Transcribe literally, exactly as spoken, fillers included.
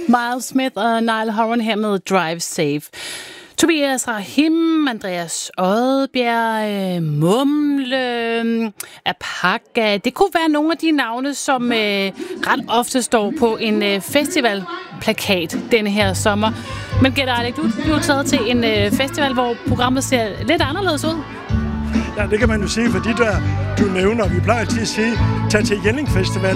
Miles Smith og Niall Horan her med Drive Safe. Tobias Rahim, Andreas Odbjerg, Mumle, Apaka. Det kunne være nogle af de navne, som øh, ret ofte står på en øh, festivalplakat denne her sommer. Men Gæt Alex, du er jo taget til en øh, festival, hvor programmet ser lidt anderledes ud. Ja, det kan man jo sige, for de der, du nævner. Vi plejer altid at sige, tag til Jelling Festival.